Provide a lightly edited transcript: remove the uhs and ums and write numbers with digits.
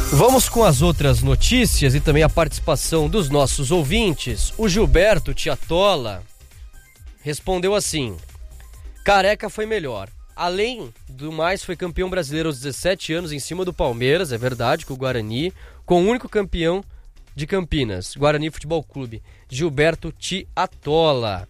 Vamos com as outras notícias e também a participação dos nossos ouvintes. O Gilberto Tiatola respondeu assim: Careca foi melhor. Além do mais, foi campeão brasileiro aos 17 anos em cima do Palmeiras, é verdade, com o Guarani, com o único campeão de Campinas, Guarani Futebol Clube, Gilberto Tiatola.